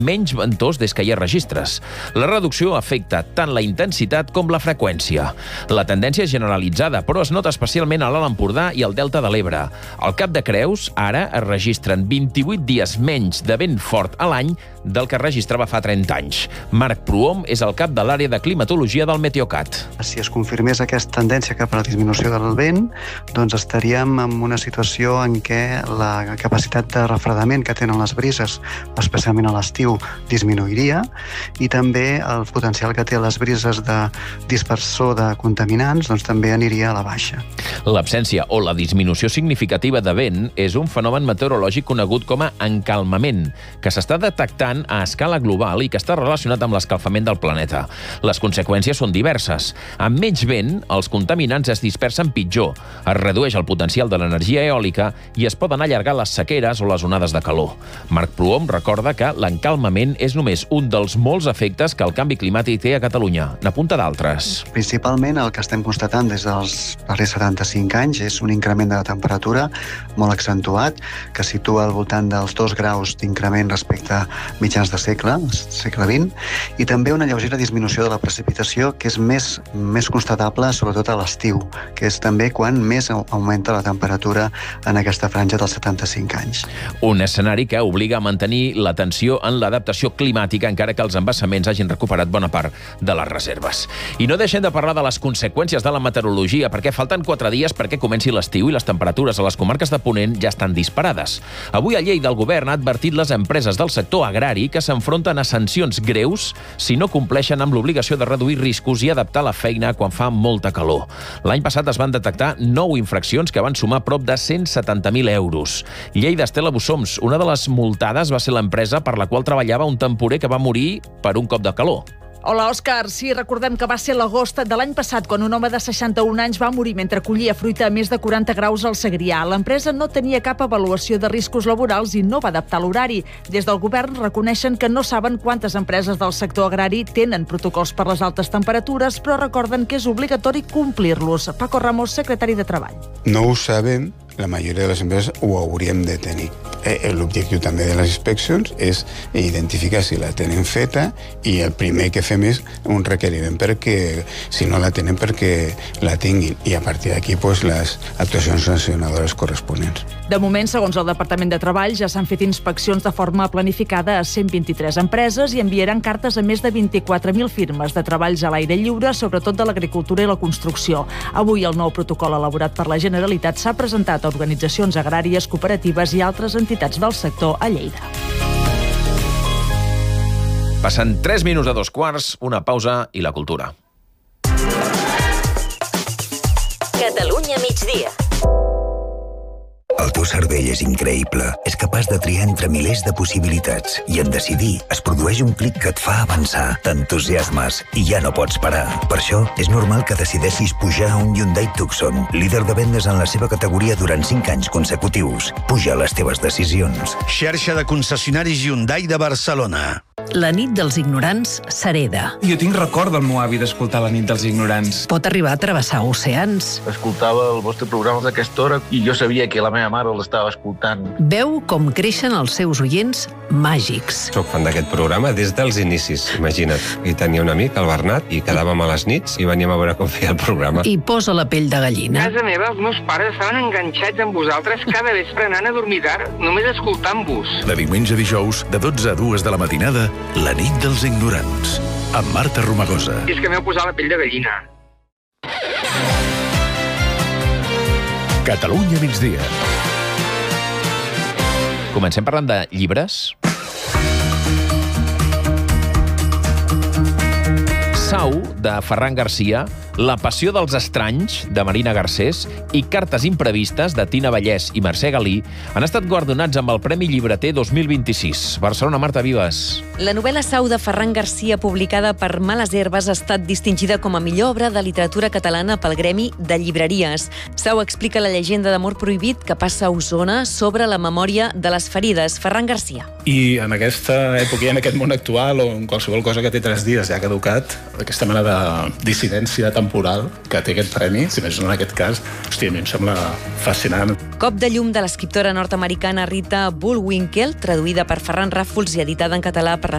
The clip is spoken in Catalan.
menys ventós des que hi ha registres. La reducció afecta tant la intensitat com la freqüència. La tendència és generalitzada, però es nota especialment a l'Alt Empordà i al Delta de l'Ebre. Al Cap de Creus, ara, es registren 28 dies menys de vent fort a l'any del que es registrava fa 30 anys. Marc Prohom és el cap de l'àrea de climatologia del Meteocat. Si es confirmés aquesta tendència cap a la disminució del vent, doncs estaríem en una situació en què la capacitat de refredament que tenen les brises, especialment a l'estiu, disminuiria, i també el potencial que té les brises de dispersor de contaminants doncs també aniria a la baixa. L'absència o la disminució significativa de vent és un fenomen meteorològic conegut com a encalmament, que s'està detectant a escala global i que està relacionat amb l'escalfament del planeta. Les conseqüències són diverses. Amb menys vent, els contaminants es dispersen pitjor, es redueix el potencial de l'energia eòlica i es poden allargar les sequeres o les onades de calor. Marc Prohom recorda que l'encalmament és només un dels molts efectes que el canvi climàtic té a Catalunya. N'apunta d'altres. Principalment el que estem constatant des dels darrers 75 anys és un increment de la temperatura molt accentuat, que situa al voltant dels 2 graus d'increment respecte a mitjans de segle XX, i també una lleugera disminució de la precipitació, que és més constatable sobretot a l'estiu, que és també quan més augmenta la temperatura en aquesta franja dels 75 anys. Un escenari que obliga a mantenir l'atenció en l'adaptació climàtica, encara que els embassaments hagin recuperat bona part de les reserves. I no deixem de parlar de les conseqüències de la meteorologia, perquè falten 4 dies perquè comenci l'estiu i les temperatures a les comarques de Ponent ja estan disparades. Avui a Lleida el govern ha advertit les empreses del sector agrari que s'enfronten a sancions greus si no compleixen amb l'obligació de reduir riscos i adaptar la feina quan fa molta calor. L'any passat es van detectar 9 infraccions que van sumar prop de 170.000 euros. Lleida Estela Bussoms, una de les multades va ser l'empresa per la qual treballava un temporer que va morir per un cop de calor. Hola, Òscar. Sí, recordem que va ser l'agost de l'any passat quan un home de 61 anys va morir mentre collia fruita a més de 40 graus al Segrià. L'empresa no tenia cap avaluació de riscos laborals i no va adaptar l'horari. Des del govern reconeixen que no saben quantes empreses del sector agrari tenen protocols per les altes temperatures, però recorden que és obligatori complir-los. Paco Ramos, secretari de Treball. No ho sabem, la majoria de les empreses ho hauríem de tenir. L'objectiu també de les inspeccions és identificar si la tenen feta i el primer que fem és un requeriment perquè, si no la tenen, perquè la tinguin. I a partir d'aquí, les actuacions sancionadores corresponents. De moment, segons el Departament de Treball, ja s'han fet inspeccions de forma planificada a 123 empreses i enviaran cartes a més de 24.000 firmes de treballs a l'aire lliure, sobretot de l'agricultura i la construcció. Avui el nou protocol elaborat per la Generalitat s'ha presentat a organitzacions agràries, cooperatives i altres entitats del sector a Lleida. Passen 3 minuts a 2:15, una pausa i la cultura. Catalunya migdia. El teu cervell és increïble. És capaç de triar entre milers de possibilitats i en decidir es produeix un clic que et fa avançar. T'entusiasmes i ja no pots parar. Per això és normal que decidessis pujar a un Hyundai Tucson, líder de vendes en la seva categoria durant 5 anys consecutius. Puja les teves decisions. Xarxa de concessionaris Hyundai de Barcelona. La nit dels ignorants s'hereda. Jo tinc record del meu avi d'escoltar La nit dels ignorants. Pot arribar a travessar oceans. Escoltava el vostre programa d'aquesta hora i jo sabia que la meva mare l'estava escoltant. Veu com creixen els seus oients màgics. Soc fan d'aquest programa des dels inicis, imagina't. I tenia un amic, el Bernat, i quedàvem a les nits i veníem a veure com feia el programa. I posa la pell de gallina. A casa meva, els meus pares estaven enganxats amb vosaltres cada vespre anant a dormir tard, només escoltant-vos. De diumenge a dijous, de 12 a 2 de la matinada, La nit dels ignorants, amb Marta Romagosa. I és que m'heu posat la pell de gallina. Catalunya migdia. Comencem parlant de llibres. Sau, de Ferran Garcia, La passió dels estranys, de Marina Garcés, i Cartes imprevistes, de Tina Vallès i Mercè Galí, han estat guardonats amb el Premi Llibreter 2026. Barcelona, Marta Vives. La novel·la Sau de Ferran Garcia, publicada per Males Herbes, ha estat distingida com a millor obra de literatura catalana pel Gremi de Llibreries. Sau explica la llegenda d'amor prohibit que passa a Osona sobre la memòria de les ferides. Ferran Garcia. I en aquesta època i en aquest món actual, o en qualsevol cosa que té 3 dies ja caducat, aquesta mena de dissidència temporal que té aquest premi, si més no en aquest cas, hòstia, a mi em sembla fascinant. Cop de llum de l'escriptora nord-americana Rita Bullwinkle, traduïda per Ferran Ràfols i editada en català per la